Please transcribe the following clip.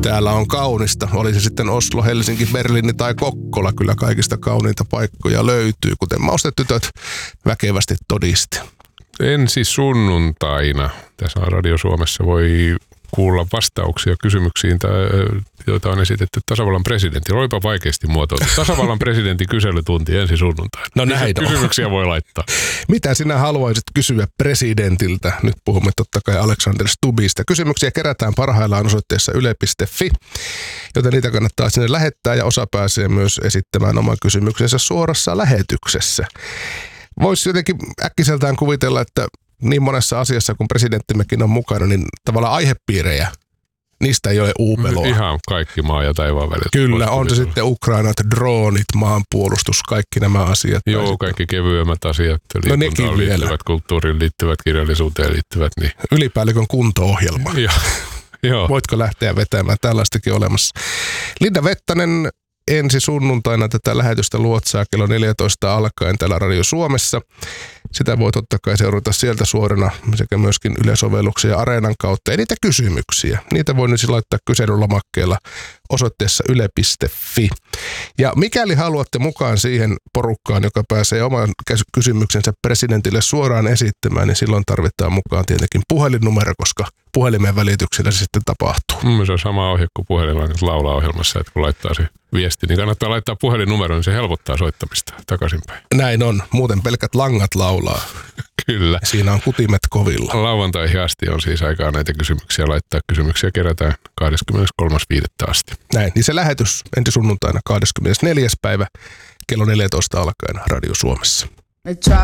Täällä on kaunista. Oli se sitten Oslo, Helsinki, Berliini tai Kokkola. Kyllä kaikista kauniita paikkoja löytyy, kuten maustetytöt väkevästi todisti. Ensi sunnuntaina tässä Radio Suomessa voi kuulla vastauksia kysymyksiin, joita on esitetty tasavallan presidentille. Olipa vaikeasti muotoiltu. Tasavallan presidentin kyselytunti ensi sunnuntaina. No näin on. Kysymyksiä voi laittaa. Mitä sinä haluaisit kysyä presidentiltä? Nyt puhumme totta kai Alexander Stubbista. Kysymyksiä kerätään parhaillaan osoitteessa yle.fi, joten niitä kannattaa sinne lähettää ja osa pääsee myös esittämään oman kysymyksensä suorassa lähetyksessä. Voisi jotenkin äkkiseltään kuvitella, että niin monessa asiassa, kun presidenttimmekin on mukana, niin tavallaan aihepiirejä, niistä ei ole uupeloa. Ihan kaikki maa ja taivaan välit. Kyllä, on se sitten Ukrainat, droonit, maanpuolustus, kaikki nämä asiat. Joo, kaikki kevyemmät asiat, liikuntaan liittyvät, kulttuuriin liittyvät, kirjallisuuteen liittyvät. Niin. Ylipäällikön kunto-ohjelma. Joo. Voitko lähteä vetämään? Tällaistakin olemassa. Linda Vettanen ensi sunnuntaina tätä lähetystä luotsaa kello 14 alkaen täällä Radio Suomessa. Sitä voi totta kai seurata sieltä suorana sekä myöskin Yle-sovelluksia ja Areenan kautta. Ja niitä kysymyksiä, niitä voi nyt laittaa kyselylomakkeella osoitteessa yle.fi. Ja mikäli haluatte mukaan siihen porukkaan, joka pääsee oman kysymyksensä presidentille suoraan esittämään, niin silloin tarvitaan mukaan tietenkin puhelinnumero, koska puhelimen välityksellä se sitten tapahtuu. Se on sama ohje kuin puhelinlainat laulaa-ohjelmassa, että kun laittaa se viesti, niin kannattaa laittaa puhelinnumero, niin se helpottaa soittamista takaisinpäin. Näin on. Muuten pelkät langat laulaa. Kyllä. Siinä on kutimet kovilla. Lauantaihin asti on siis aikaa näitä kysymyksiä laittaa. Kysymyksiä kerätään 23.5. asti. Näin. Niin se lähetys ensi sunnuntaina 24. päivä kello 14 alkaen Radio Suomessa.